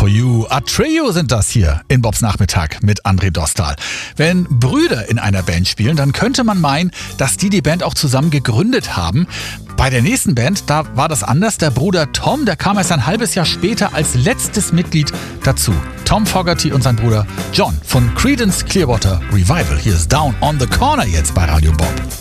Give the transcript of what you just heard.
for You. A Trio sind das hier in Bobs Nachmittag mit André Dostal. Wenn Brüder in einer Band spielen, dann könnte man meinen, dass die Band auch zusammen gegründet haben. Bei der nächsten Band, da war das anders. Der Bruder Tom, der kam erst ein halbes Jahr später als letztes Mitglied dazu. Tom Fogerty und sein Bruder John von Creedence Clearwater Revival. Hier ist Down on the Corner jetzt bei Radio Bob.